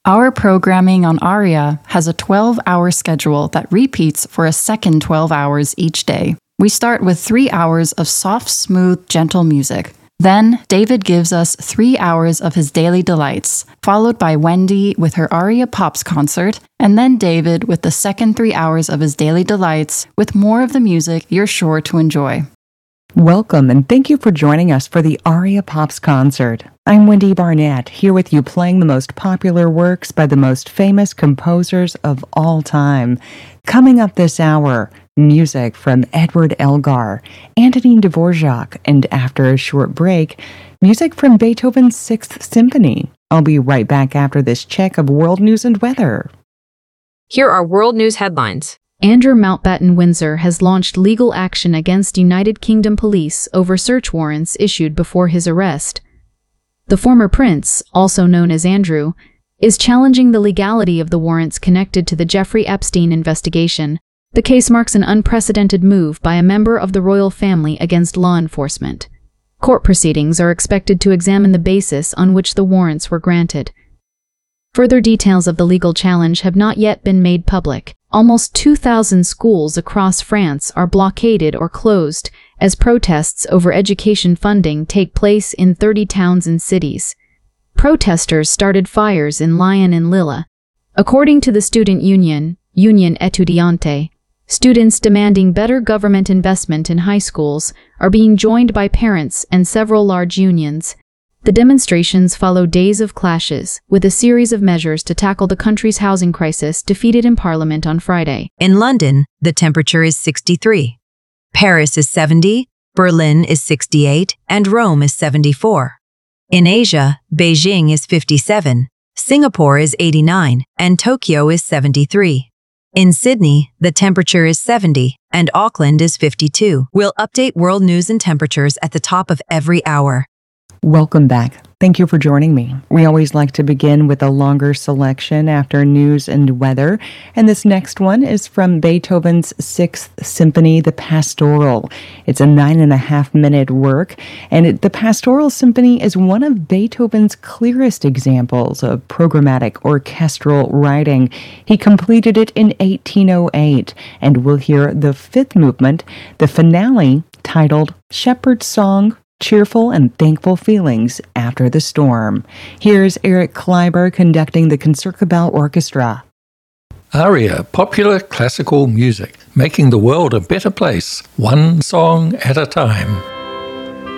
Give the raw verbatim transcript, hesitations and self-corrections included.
Our programming on ARIA has a twelve-hour schedule that repeats for a second twelve hours each day. We start with three hours of soft, smooth, gentle music. Then, David gives us three hours of his daily delights, followed by Wendy with her Aria Pops concert, and then David with the second three hours of his daily delights, with more of the music you're sure to enjoy. Welcome, and thank you for joining us for the Aria Pops concert. I'm Wendy Barnett, here with you playing the most popular works by the most famous composers of all time. Coming up this hour, music from Edward Elgar, Antonin Dvorak, and after a short break, music from Beethoven's Sixth Symphony. I'll be right back after this check of world news and weather. Here are world news headlines. Andrew Mountbatten Windsor has launched legal action against United Kingdom police over search warrants issued before his arrest. The former prince, also known as Andrew, is challenging the legality of the warrants connected to the Jeffrey Epstein investigation. The case marks an unprecedented move by a member of the royal family against law enforcement. Court proceedings are expected to examine the basis on which the warrants were granted. Further details of the legal challenge have not yet been made public. Almost two thousand schools across France are blockaded or closed as protests over education funding take place in thirty towns and cities. Protesters started fires in Lyon and Lille. According to the student union, Union Etudiante, students demanding better government investment in high schools are being joined by parents and several large unions. The demonstrations follow days of clashes, with a series of measures to tackle the country's housing crisis defeated in Parliament on Friday. In London, the temperature is sixty-three. Paris is seventy, Berlin is sixty-eight, and Rome is seventy-four. In Asia, Beijing is fifty-seven, Singapore is eighty-nine, and Tokyo is seventy-three. In Sydney, the temperature is seventy, and Auckland is fifty-two. We'll update world news and temperatures at the top of every hour. Welcome back. Thank you for joining me. We always like to begin with a longer selection after news and weather, and this next one is from Beethoven's Sixth Symphony, the Pastoral. It's a nine and a half minute work, and it, the Pastoral Symphony is one of Beethoven's clearest examples of programmatic orchestral writing. He completed it in eighteen oh eight, and we'll hear the fifth movement, the finale, titled Shepherd's Song, Cheerful and Thankful Feelings After the Storm. Here's Eric Kleiber conducting the Concertgebouw Orchestra. Aria, popular classical music, making the world a better place, one song at a time.